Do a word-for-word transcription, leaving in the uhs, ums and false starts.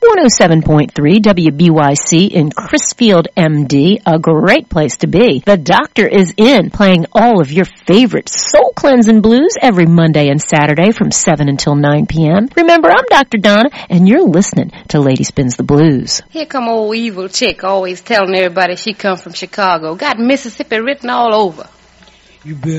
one oh seven point three W B Y C in Crisfield, M D, a great place to be. The Doctor is in, playing all of your favorite soul cleansing blues every Monday and Saturday from seven until nine p.m. Remember, I'm Doctor Donna, and you're listening to Lady Spins the Blues. Here come old evil chick always telling everybody she come from Chicago. Got Mississippi written all over. You bet.